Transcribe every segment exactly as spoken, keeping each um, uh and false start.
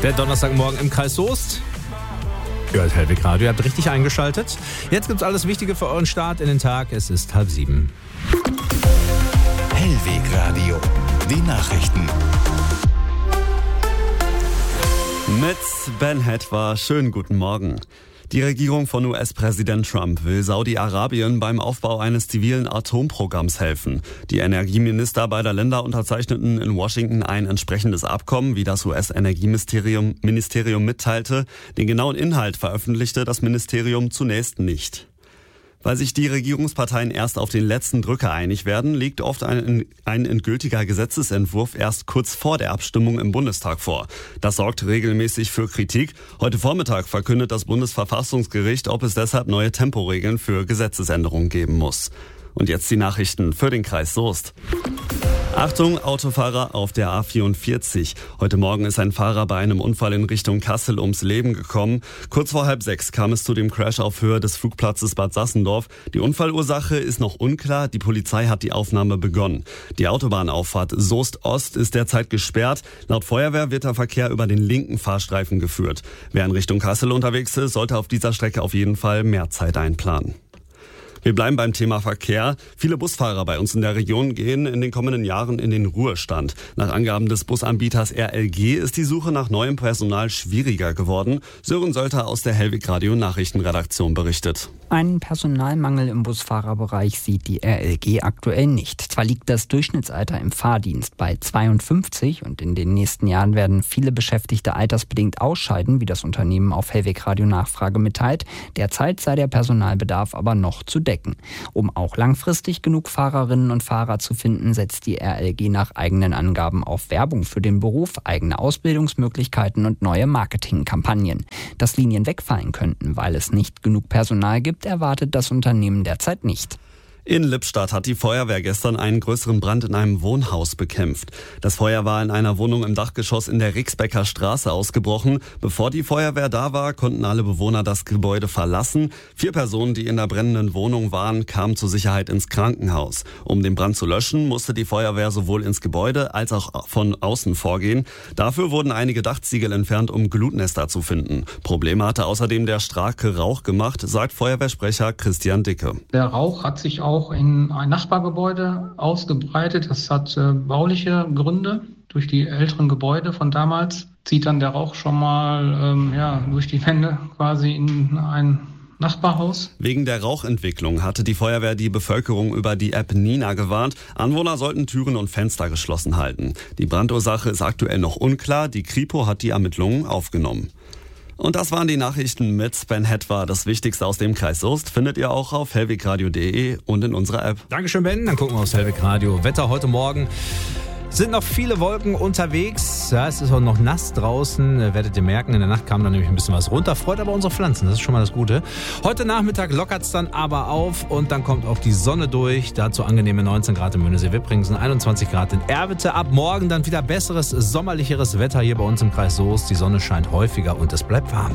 Der Donnerstagmorgen im Kreis Soest. Ihr hört Hellwig Radio, ihr habt richtig eingeschaltet. Jetzt gibt's alles Wichtige für euren Start in den Tag. Es ist halb sieben. Hellwig Radio, die Nachrichten. Mit Ben Hetwa, schönen guten Morgen. Die Regierung von U S-Präsident Trump will Saudi-Arabien beim Aufbau eines zivilen Atomprogramms helfen. Die Energieminister beider Länder unterzeichneten in Washington ein entsprechendes Abkommen, wie das U S-Energieministerium Ministerium mitteilte. Den genauen Inhalt veröffentlichte das Ministerium zunächst nicht. Weil sich die Regierungsparteien erst auf den letzten Drücker einig werden, liegt oft ein, ein endgültiger Gesetzesentwurf erst kurz vor der Abstimmung im Bundestag vor. Das sorgt regelmäßig für Kritik. Heute Vormittag verkündet das Bundesverfassungsgericht, ob es deshalb neue Temporegeln für Gesetzesänderungen geben muss. Und jetzt die Nachrichten für den Kreis Soest. Achtung, Autofahrer auf der A vierundvierzig. Heute Morgen ist ein Fahrer bei einem Unfall in Richtung Kassel ums Leben gekommen. Kurz vor halb sechs kam es zu dem Crash auf Höhe des Flugplatzes Bad Sassendorf. Die Unfallursache ist noch unklar. Die Polizei hat die Aufnahme begonnen. Die Autobahnauffahrt Soest Ost ist derzeit gesperrt. Laut Feuerwehr wird der Verkehr über den linken Fahrstreifen geführt. Wer in Richtung Kassel unterwegs ist, sollte auf dieser Strecke auf jeden Fall mehr Zeit einplanen. Wir bleiben beim Thema Verkehr. Viele Busfahrer bei uns in der Region gehen in den kommenden Jahren in den Ruhestand. Nach Angaben des Busanbieters R L G ist die Suche nach neuem Personal schwieriger geworden. Sören Sölter aus der Hellwig Radio Nachrichtenredaktion berichtet. Einen Personalmangel im Busfahrerbereich sieht die R L G aktuell nicht. Zwar liegt das Durchschnittsalter im Fahrdienst bei zweiundfünfzig und in den nächsten Jahren werden viele Beschäftigte altersbedingt ausscheiden, wie das Unternehmen auf Hellwig Radio Nachfrage mitteilt. Derzeit sei der Personalbedarf aber noch zu decken. Um auch langfristig genug Fahrerinnen und Fahrer zu finden, setzt die R L G nach eigenen Angaben auf Werbung für den Beruf, eigene Ausbildungsmöglichkeiten und neue Marketingkampagnen. Dass Linien wegfallen könnten, weil es nicht genug Personal gibt, erwartet das Unternehmen derzeit nicht. In Lippstadt hat die Feuerwehr gestern einen größeren Brand in einem Wohnhaus bekämpft. Das Feuer war in einer Wohnung im Dachgeschoss in der Rixbecker Straße ausgebrochen. Bevor die Feuerwehr da war, konnten alle Bewohner das Gebäude verlassen. Vier Personen, die in der brennenden Wohnung waren, kamen zur Sicherheit ins Krankenhaus. Um den Brand zu löschen, musste die Feuerwehr sowohl ins Gebäude als auch von außen vorgehen. Dafür wurden einige Dachziegel entfernt, um Glutnester zu finden. Probleme hatte außerdem der starke Rauch gemacht, sagt Feuerwehrsprecher Christian Dicke. Der Rauch hat sich auch auch in ein Nachbargebäude ausgebreitet. Das hat äh, bauliche Gründe. Durch die älteren Gebäude von damals zieht dann der Rauch schon mal ähm, ja, durch die Wände quasi in ein Nachbarhaus. Wegen der Rauchentwicklung hatte die Feuerwehr die Bevölkerung über die App Nina gewarnt. Anwohner sollten Türen und Fenster geschlossen halten. Die Brandursache ist aktuell noch unklar. Die Kripo hat die Ermittlungen aufgenommen. Und das waren die Nachrichten mit Ben Hetwa. Das Wichtigste aus dem Kreis Soest findet ihr auch auf hellwigradio punkt de und in unserer App. Dankeschön, Ben. Dann gucken wir aufs Hellwig Radio. Wetter heute Morgen. Sind noch viele Wolken unterwegs. Ja, es ist auch noch nass draußen. Werdet ihr merken, in der Nacht kam dann nämlich ein bisschen was runter. Freut aber unsere Pflanzen, das ist schon mal das Gute. Heute Nachmittag lockert es dann aber auf und dann kommt auch die Sonne durch. Dazu angenehme neunzehn Grad in Möhnesee-Wippringsen, einundzwanzig Grad in Erwitte. Ab morgen dann wieder besseres, sommerlicheres Wetter hier bei uns im Kreis Soest. Die Sonne scheint häufiger und es bleibt warm.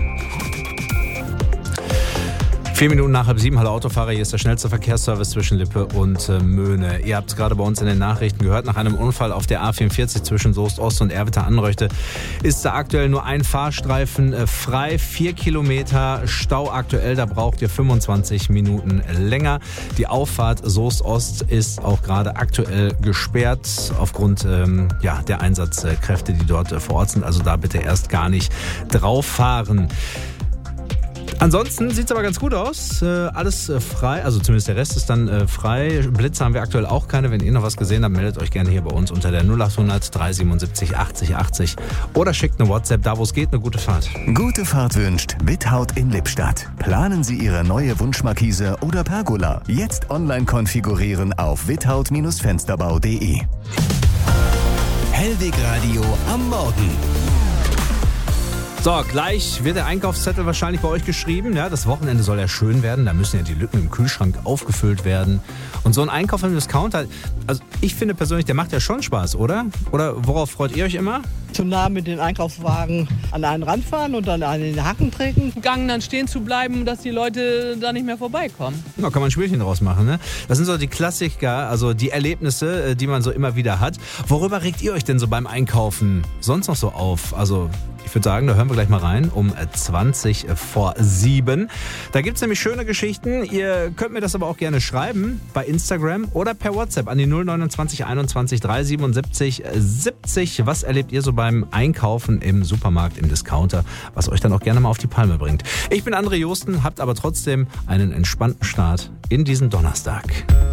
Vier Minuten nach halb sieben, hallo Autofahrer, hier ist der schnellste Verkehrsservice zwischen Lippe und äh, Möhne. Ihr habt es gerade bei uns in den Nachrichten gehört, nach einem Unfall auf der A vierundvierzig zwischen Soest Ost und Erwitte-Anröchte ist da aktuell nur ein Fahrstreifen äh, frei, vier Kilometer Stau aktuell, da braucht ihr fünfundzwanzig Minuten länger. Die Auffahrt Soest Ost ist auch gerade aktuell gesperrt aufgrund ähm, ja, der Einsatzkräfte, die dort äh, vor Ort sind, also da bitte erst gar nicht drauf fahren. Ansonsten sieht es aber ganz gut aus. Äh, alles äh, frei, also zumindest der Rest ist dann äh, frei. Blitze haben wir aktuell auch keine. Wenn ihr noch was gesehen habt, meldet euch gerne hier bei uns unter der null achthundert dreihundertsiebenundsiebzig achtzig achtzig oder schickt eine WhatsApp, da wo es geht, eine gute Fahrt. Gute Fahrt wünscht Withaut in Lippstadt. Planen Sie Ihre neue Wunschmarkise oder Pergola. Jetzt online konfigurieren auf withaut Fensterbau punkt de. Hellwig Radio am Morgen. So, gleich wird der Einkaufszettel wahrscheinlich bei euch geschrieben. Ja, das Wochenende soll ja schön werden. Da müssen ja die Lücken im Kühlschrank aufgefüllt werden. Und so ein Einkauf im Discounter, also ich finde persönlich, der macht ja schon Spaß, oder? Oder worauf freut ihr euch immer? Zu nah mit den Einkaufswagen an einen Rand fahren und dann an den Haken treten. Im Gang dann stehen zu bleiben, dass die Leute da nicht mehr vorbeikommen. Da kann man ein Spielchen draus machen, ne? Das sind so die Klassiker, also die Erlebnisse, die man so immer wieder hat. Worüber regt ihr euch denn so beim Einkaufen sonst noch so auf? Also ich würde sagen, da hören wir gleich mal rein um zwanzig vor sieben. Da gibt es nämlich schöne Geschichten. Ihr könnt mir das aber auch gerne schreiben bei Instagram oder per WhatsApp an die null neunundzwanzig einundzwanzig dreihundertsiebenundsiebzig siebzig. Was erlebt ihr so beim Einkaufen im Supermarkt, im Discounter, was euch dann auch gerne mal auf die Palme bringt? Ich bin André Josten, habt aber trotzdem einen entspannten Start in diesen Donnerstag.